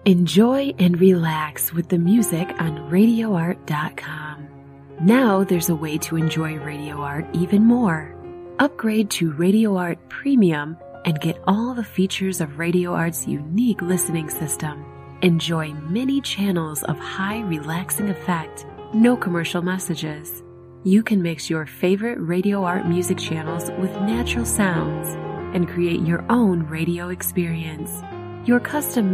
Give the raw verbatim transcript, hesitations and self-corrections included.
Enjoy and relax with the music on radio art dot com. Now there's a way to enjoy Radio Art even more. Upgrade to Radio Art Premium and get all the features of Radio Art's unique listening system. Enjoy many channels of high relaxing effect, no commercial messages. You can mix your favorite Radio Art music channels with natural sounds and create your own radio experience. Your custom